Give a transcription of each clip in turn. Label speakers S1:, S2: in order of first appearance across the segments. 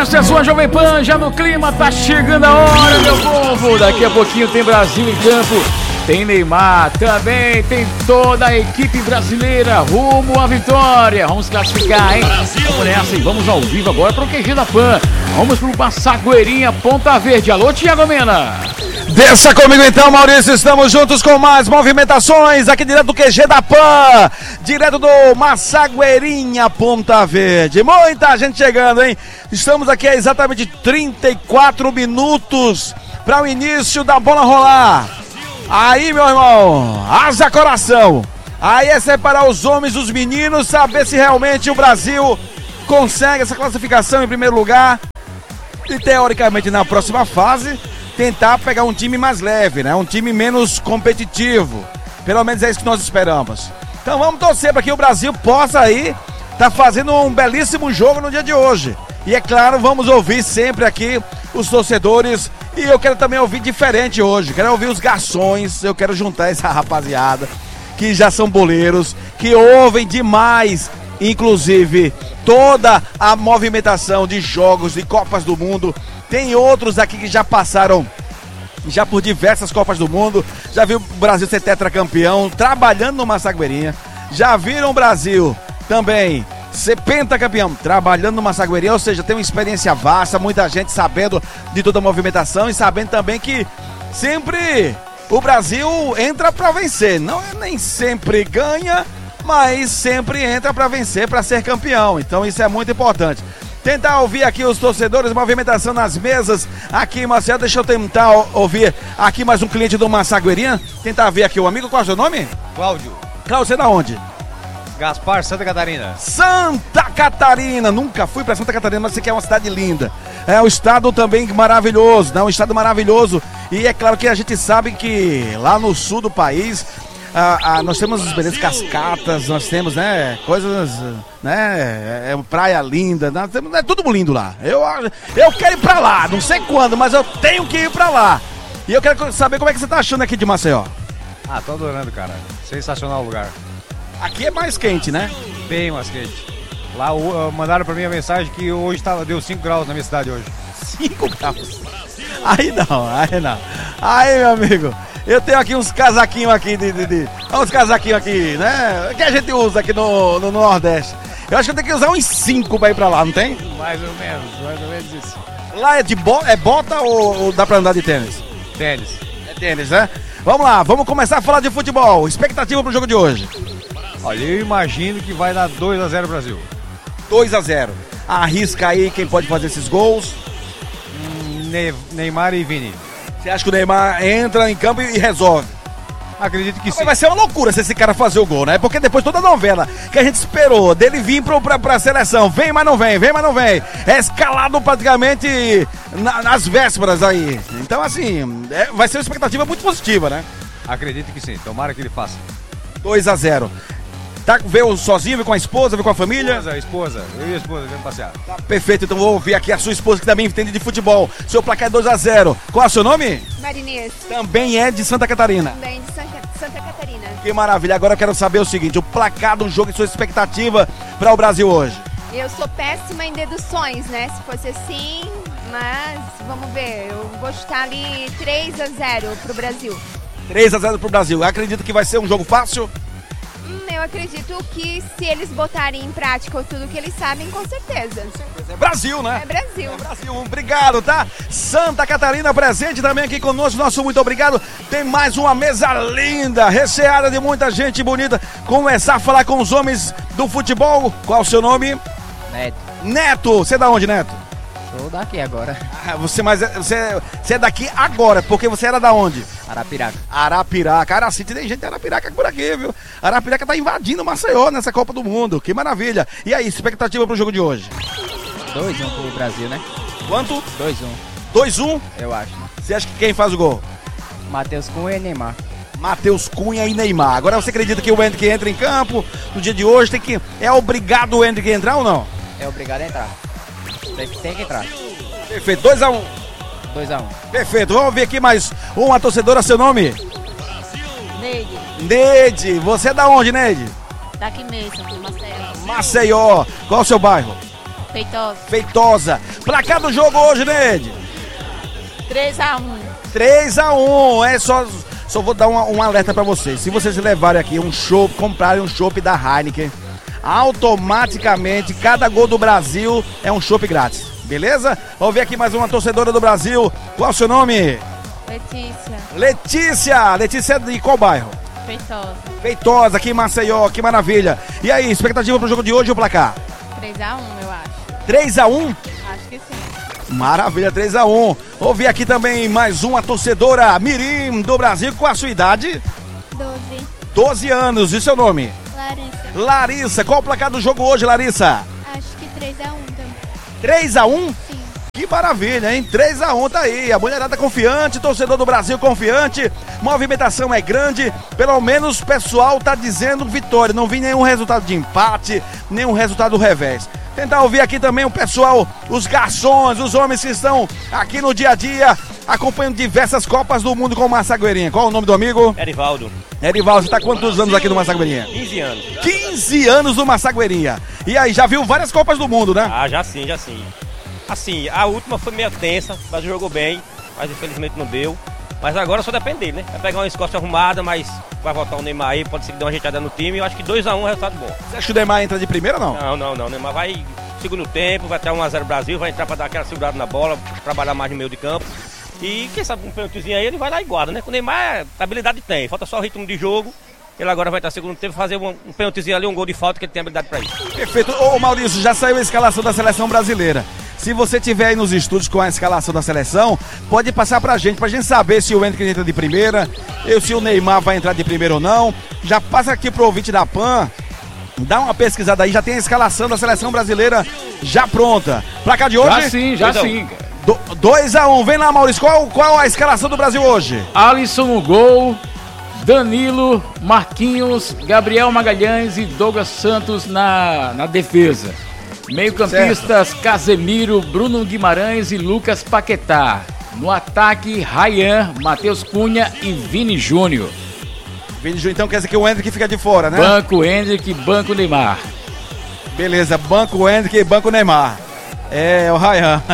S1: essa é a sua Jovem Pan, já no clima, tá chegando a hora, meu povo. Daqui a pouquinho tem Brasil em campo, tem Neymar, também tem toda a equipe brasileira rumo à vitória. Vamos classificar, hein?
S2: Brasil.
S1: Vamos nessa e vamos ao vivo agora pro QG da Pan. Vamos pro Massagueirinha, Ponta Verde. Alô, Thiago Mena.
S3: Desça comigo então, Maurício, estamos juntos com mais movimentações aqui direto do QG da Pan, direto do Massagueirinha, Ponta Verde. Muita gente chegando, hein? Estamos aqui há exatamente 34 minutos para o início da bola rolar. Aí, meu irmão, haja coração. Aí é separar os homens dos meninos, saber se realmente o Brasil consegue essa classificação em primeiro lugar e, teoricamente, na próxima fase, tentar pegar um time mais leve, né? Um time menos competitivo. Pelo menos é isso que nós esperamos. Então vamos torcer para que o Brasil possa aí tá fazendo um belíssimo jogo no dia de hoje. E é claro, vamos ouvir sempre aqui os torcedores. E eu quero também ouvir diferente hoje. Quero ouvir os garçons. Eu quero juntar essa rapaziada que já são boleiros, que ouvem demais, inclusive, toda a movimentação de jogos e Copas do Mundo. Tem outros aqui que já passaram já por diversas Copas do Mundo, já viu o Brasil ser tetracampeão, trabalhando no Massagueirinha, já viram o Brasil também ser pentacampeão, trabalhando no Massagueirinha, ou seja, tem uma experiência vasta, muita gente sabendo de toda a movimentação e sabendo também que sempre o Brasil entra para vencer, não é nem sempre ganha, mas sempre entra para vencer, para ser campeão, então isso é muito importante. Tentar ouvir aqui os torcedores, movimentação nas mesas aqui, Marcelo. Deixa eu tentar ouvir aqui mais um cliente do Massagueirinha. Tentar ver aqui o amigo, qual é o seu nome?
S4: Cláudio.
S3: Cláudio, você é da onde?
S4: Gaspar, Santa Catarina.
S3: Santa Catarina, nunca fui pra Santa Catarina, mas isso aqui é uma cidade linda. É um estado também maravilhoso, né? Um estado maravilhoso. E é claro que a gente sabe que lá no sul do país, nós temos as belezas cascatas, nós temos, né, coisas, né, praia linda, nós temos, é tudo lindo lá. Eu quero ir pra lá, não sei quando, mas eu tenho que ir pra lá. E eu quero saber como é que você tá achando aqui de Maceió.
S4: Tô adorando, cara. Sensacional o lugar.
S3: Aqui é mais quente, né?
S4: Bem mais quente. Lá mandaram pra mim a mensagem que hoje deu 5 graus na minha cidade hoje.
S3: 5 graus? Aí não. Aí, meu amigo, eu tenho aqui uns casaquinhos aqui, uns casaquinhos aqui, né, que a gente usa aqui no Nordeste. Eu acho que eu tenho que usar uns 5 pra ir pra lá, não tem?
S4: Mais ou menos isso.
S3: Lá é bota ou dá pra andar de tênis?
S4: Tênis.
S3: É tênis, né? Vamos lá, vamos começar a falar de futebol. Expectativa pro jogo de hoje?
S4: Olha, eu imagino que vai dar 2-0 Brasil.
S3: 2-0. Arrisca aí quem pode fazer esses gols.
S4: Neymar e Vini.
S3: Você acha que o Neymar entra em campo e resolve?
S4: Acredito que sim.
S3: Vai ser uma loucura se esse cara fazer o gol, né? Porque depois toda a novela que a gente esperou dele vir pra seleção, vem, mas não vem. É escalado praticamente nas vésperas aí. Então, assim, vai ser uma expectativa muito positiva, né?
S4: Acredito que sim. Tomara que ele faça.
S3: 2-0. Veio sozinho, veio com a esposa, veio com a família?
S4: Esposa. Eu e a esposa viemos passear.
S3: Tá perfeito, então vou ouvir aqui a sua esposa que também entende de futebol. Seu placar é 2-0. Qual é o seu nome?
S5: Marinês.
S3: Também é de Santa Catarina.
S5: Também de Santa Catarina.
S3: Que maravilha. Agora eu quero saber o seguinte, o placar do jogo e sua expectativa para o Brasil hoje.
S5: Eu sou péssima em deduções, né? Se fosse assim, mas vamos ver. Eu vou chutar ali 3-0 pro Brasil.
S3: 3-0 pro Brasil. Acredito que vai ser um jogo fácil?
S5: Eu acredito que se eles botarem em prática tudo que eles sabem, com certeza.
S3: É Brasil, né?
S5: É Brasil.
S3: É Brasil. Obrigado, tá? Santa Catarina presente também aqui conosco. Nosso muito obrigado. Tem mais uma mesa linda, recheada de muita gente bonita. Começar a falar com os homens do futebol. Qual é o seu nome?
S6: Neto.
S3: Neto. Você é da onde, Neto?
S6: Sou daqui agora.
S3: Você é daqui agora, porque você era da onde?
S6: Arapiraca.
S3: Arapiraca. Aracite, tem gente de Arapiraca por aqui, viu? Arapiraca tá invadindo Maceió nessa Copa do Mundo. Que maravilha. E aí, expectativa pro jogo de hoje?
S6: 2-1 pro Brasil, né?
S3: Quanto?
S6: 2-1.
S3: 2-1?
S6: Eu acho.
S3: Você acha que quem faz o gol?
S6: Matheus Cunha e Neymar.
S3: Matheus Cunha e Neymar. Agora você acredita que o Hendrick entra em campo no dia de hoje? É obrigado o Hendrick entrar ou não?
S6: É obrigado a entrar. Tem que entrar.
S3: Perfeito, 2-1.
S6: 2-1.
S3: Perfeito, vamos ver aqui mais uma torcedora, seu nome?
S7: Neide.
S3: Neide, você é da onde, Neide?
S7: Daqui mesmo, aqui em Maceió.
S3: Maceió, qual é o seu bairro?
S7: Feitosa.
S3: Feitosa. Placar do jogo hoje, Neide?
S7: 3-1.
S3: 3-1. É só vou dar um alerta pra vocês. Se vocês levarem aqui um chopp, comprarem um chopp da Heineken, automaticamente cada gol do Brasil é um chopp grátis. Beleza? Vamos ver aqui mais uma torcedora do Brasil. Qual é o seu nome?
S7: Letícia.
S3: Letícia de qual bairro?
S7: Feitosa.
S3: Feitosa, aqui em Maceió, que maravilha. E aí, expectativa pro jogo de hoje ou placar?
S7: 3-1, eu acho.
S3: 3-1?
S7: Acho que sim.
S3: Maravilha, 3-1. Ouvi aqui também mais uma torcedora Mirim do Brasil. Qual a sua idade?
S5: 12.
S3: 12 anos. E seu nome?
S5: Larissa.
S3: Larissa. Qual o placar do jogo hoje, Larissa?
S5: Acho que 3-1 também.
S3: 3-1?
S5: Sim.
S3: Que maravilha, hein? 3-1 tá aí. A mulherada confiante, torcedor do Brasil confiante. Movimentação é grande. Pelo menos o pessoal tá dizendo vitória. Não vi nenhum resultado de empate, nenhum resultado do revés. Tentar ouvir aqui também o pessoal, os garçons, os homens que estão aqui no dia a dia, acompanhando diversas Copas do Mundo com o Massagueirinha. Qual é o nome do amigo?
S2: Erivaldo.
S3: Erivaldo, você tá quantos anos aqui no Massagueirinha?
S2: 15 anos.
S3: 15 anos no Massagueirinha. E aí, já viu várias Copas do Mundo, né?
S2: Ah, já sim. Assim, a última foi meio tensa, mas jogou bem, mas infelizmente não deu. Mas agora só depende dele, né? Vai pegar uma Escócia arrumada, mas vai voltar o Neymar aí, pode ser que dê uma ajeitada no time. Eu acho que 2-1 é um resultado bom.
S3: Você acha que o Neymar entra de primeira ou não?
S2: Não. O Neymar vai segundo tempo, vai ter 1-0 Brasil, vai entrar pra dar aquela segurada na bola, trabalhar mais no meio de campo. E quem sabe um pênaltizinho aí, ele vai lá e guarda, né? O Neymar, habilidade tem, falta só o ritmo de jogo. Ele agora vai estar segundo tempo, fazer um pênaltizinho ali, um gol de falta, que ele tem habilidade pra isso.
S3: Perfeito. Ô Maurício, já saiu a escalação da seleção brasileira. Se você tiver aí nos estúdios com a escalação da seleção, pode passar pra gente saber se o Hendrick entra de primeira, se o Neymar vai entrar de primeira ou não. Já passa aqui pro ouvinte da PAN, dá uma pesquisada aí, já tem a escalação da seleção brasileira já pronta. Placar de hoje?
S1: Já sim.
S3: 2-1. Vem lá, Maurício, qual a escalação do Brasil hoje?
S1: Alisson no gol, Danilo, Marquinhos, Gabriel Magalhães e Douglas Santos na defesa. Meio-campistas, Casemiro, Bruno Guimarães e Lucas Paquetá. No ataque, Ryan, Matheus Cunha e Vini Júnior.
S3: Vini Júnior, então quer dizer que o Hendrick fica de fora, né?
S1: Banco Hendrick, banco Neymar.
S3: Beleza, banco Hendrick e banco Neymar. É, o Ryan.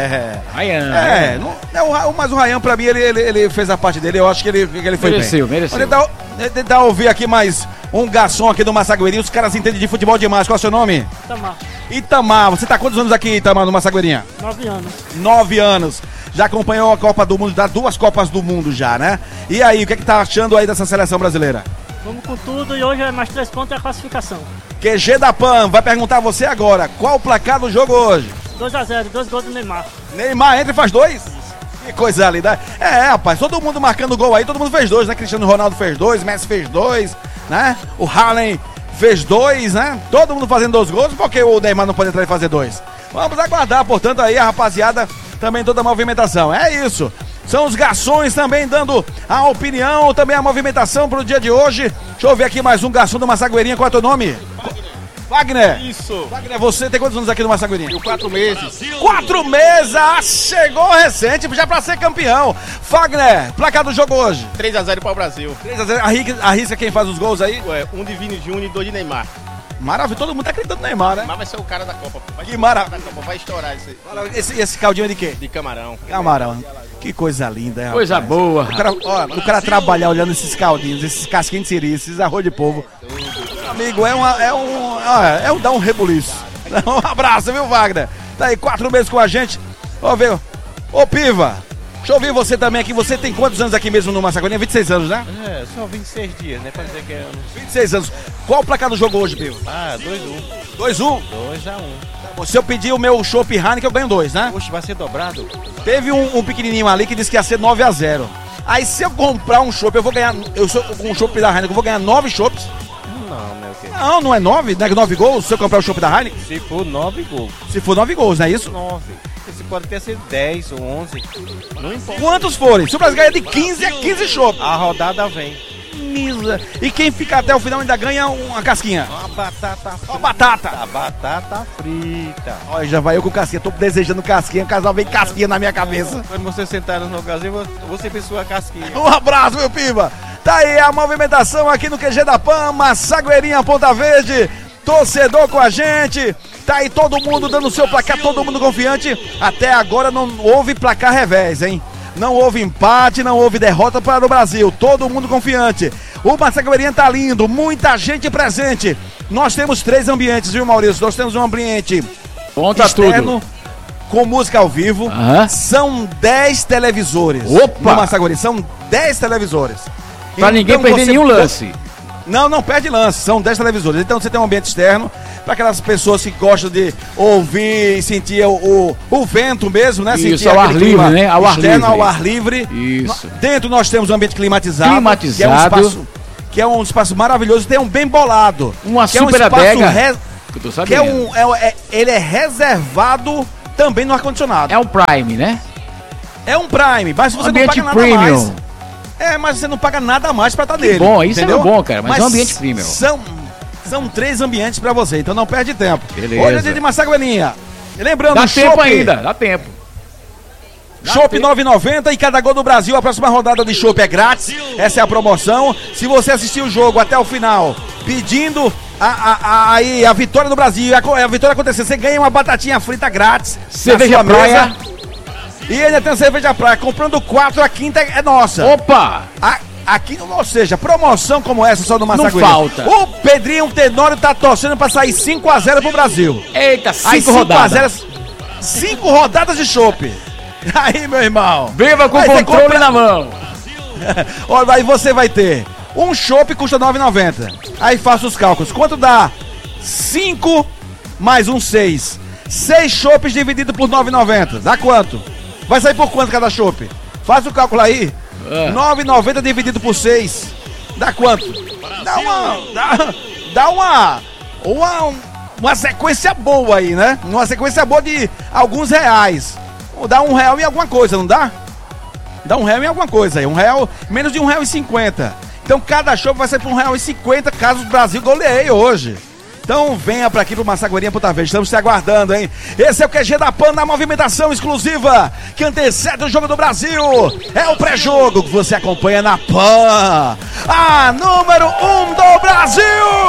S1: Ryan.
S3: Mas o Ryan, pra mim, ele fez a parte dele. Eu acho que ele foi
S1: mereceu,
S3: bem.
S1: Mereceu.
S3: Vou tentar ouvir aqui mais um garçom aqui do Massagueirinha. Os caras entendem de futebol demais. Qual é o seu nome? Itamar. Você tá há quantos anos aqui, Itamar, no Massagueirinha?
S8: 9 anos.
S3: 9 anos. Já acompanhou a Copa do Mundo, dá 2 Copas do Mundo já, né? E aí, o que é que tá achando aí dessa seleção brasileira?
S8: Vamos com tudo e hoje é mais 3 pontos e a classificação.
S3: QG da PAN vai perguntar a você agora. Qual o placar do jogo hoje?
S8: 2-0, 2 gols do Neymar.
S3: Neymar entra e faz 2? Que coisa linda. Rapaz, todo mundo marcando gol aí, todo mundo fez 2, né? Cristiano Ronaldo fez 2, Messi fez 2, né? O Haaland fez 2, né? Todo mundo fazendo 2 gols, porque o Neymar não pode entrar e fazer 2? Vamos aguardar, portanto, aí a rapaziada também toda a movimentação. É isso. São os garçons também dando a opinião, também a movimentação pro dia de hoje. Deixa eu ver aqui mais um garçom do Massagueirinha. Qual é o teu nome? Wagner.
S9: Isso.
S3: Wagner, você tem quantos anos aqui no Massagueirinha?
S9: Eu 4 meses.
S3: 4 meses! Chegou recente, já pra ser campeão. Wagner, placar do jogo hoje?
S9: 3-0 para o Brasil.
S3: 3-0. Arrisca quem faz os gols aí?
S9: Um de Vini Júnior e 2 de Neymar.
S3: Maravilha, todo mundo tá acreditando no Neymar, né?
S9: Neymar vai ser o cara da Copa.
S3: Que maravilha.
S9: Vai estourar isso aí.
S3: Esse caldinho é de quê?
S9: De camarão.
S3: Camarão. Que coisa linda, hein,
S1: coisa boa.
S3: O cara trabalhar olhando esses caldinhos, esses casquinhos de siri, esses arroz de polvo. Amigo, dá um rebuliço. Um abraço, viu, Wagner? Tá aí 4 meses com a gente. Ó, ver. Ô, Piva, deixa eu ouvir você também aqui. Você tem quantos anos aqui mesmo no Massagueirinha? 26 anos, né?
S10: Só 26 dias, né? Pra dizer que é anos.
S3: 26 anos. Qual o placar do jogo hoje, Piva?
S10: 2-1.
S3: 2-1?
S10: 2-1.
S3: Se eu pedir o meu chopp Heineken, eu ganho 2, né?
S10: Oxe, vai ser dobrado?
S3: Teve um pequenininho ali que disse que ia ser 9-0. Aí se eu comprar um chopp, eu vou ganhar. Eu sou um chopp da Heineken, eu vou ganhar 9 chopps.
S10: Não, meu querido.
S3: Não é 9? Não é 9 gols se eu comprar o chopp da Heineken?
S10: Se for 9 gols.
S3: Se for 9 gols, não é isso?
S10: 9. Esse pode ter sido 10 ou 11. Não importa.
S3: Quantos forem? Se o Brasil ganhar de 15, é 15 chopps.
S10: A rodada vem.
S3: Misa. E quem fica até o final ainda ganha uma casquinha.
S10: Uma batata frita.
S3: Uma batata.
S10: A batata frita.
S3: Olha, já vai eu com casquinha. Tô desejando casquinha. O casal vem casquinha na minha cabeça.
S10: Quando você sentar no ocasião, você fez sua casquinha.
S3: Um abraço, meu Piba. Tá aí a movimentação aqui no QG da PAN, Massagueirinha, Ponta Verde. Torcedor com a gente. Tá aí todo mundo dando o seu placar, todo mundo confiante. Até agora não houve placar revés, hein? Não houve empate, não houve derrota para o Brasil. Todo mundo confiante. O Massagueirinha tá lindo, muita gente presente. Nós temos 3 ambientes, viu, Maurício? Nós temos um ambiente externo, com música ao vivo. São 10 televisores.
S1: Opa!
S3: No Massagueirinha, são 10 televisores.
S1: Pra ninguém perder nenhum lance.
S3: Não perde lance, são 10 televisores. Então você tem um ambiente externo para aquelas pessoas que gostam de ouvir e sentir o vento mesmo, né?
S1: Isso,
S3: sentir
S1: ao ar livre, né? Ao ar
S3: externo,
S1: livre.
S3: ao ar livre.
S1: Isso.
S3: Dentro nós temos um ambiente climatizado. Que é um espaço maravilhoso, tem um bem bolado.
S1: Uma
S3: que
S1: super
S3: é um espaço
S1: adega. Que eu tô sabendo.
S3: Ele é reservado também no ar-condicionado.
S1: É um Prime, né?
S3: É um Prime, mas você
S1: ambiente
S3: não paga nada
S1: premium.
S3: mais. Mas você não paga nada mais pra estar nele.
S1: Bom, isso
S3: entendeu?
S1: é bom, cara, mas é um ambiente premium.
S3: São 3 ambientes pra você, então não perde tempo.
S1: Beleza.
S3: Hoje é dia de Massagueirinha. Lembrando,
S1: dá tempo ainda, dá tempo.
S3: Chopp 9,90 e cada gol do Brasil. A próxima rodada de chopp é grátis. Essa é a promoção. Se você assistir o jogo até o final, pedindo a vitória do Brasil, a vitória acontecer, você ganha uma batatinha frita grátis.
S1: Cerveja praia.
S3: E ainda tem cerveja praia. Comprando 4, a quinta é nossa.
S1: Opa!
S3: Aqui, ou seja, promoção como essa só no Massagueirinha.
S1: Não falta.
S3: O Pedrinho Tenório tá torcendo pra sair 5-0 pro Brasil.
S1: Eita, 5 rodadas.
S3: 5 rodadas de chopp. Aí, meu irmão.
S1: Beba com o controle na mão.
S3: Olha, aí você vai ter um chopp custa R$ 9,90. Aí faça os cálculos. Quanto dá? 5 mais 6. 6 chopps dividido por R$ 9,90. Dá quanto? Vai sair por quanto cada chopp? Faz o cálculo aí. R$ 9,90 dividido por 6. Dá quanto? Dá uma sequência boa aí, né? Uma sequência boa de alguns reais. Dá R$1 em alguma coisa, não dá? Dá R$1 em alguma coisa aí. R$1, menos de R$1,50. Então cada chopp vai ser por R$1,50 caso o Brasil goleie hoje. Então venha pra aqui pro Massagueirinha Ponta Verde. Estamos te aguardando, hein? Esse é o QG da PAN na movimentação exclusiva que antecede o jogo do Brasil. É o pré-jogo que você acompanha na PAN. A número 1 do Brasil!